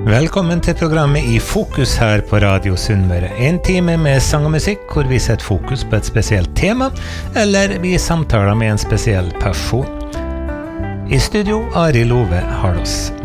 Velkommen til programmet I Fokus her på Radio Sunnmøre. En time med sang og musikk, hvor vi setter fokus på et spesielt tema, eller vi samtaler med en spesiell person. I studio, Ari Love Hardos.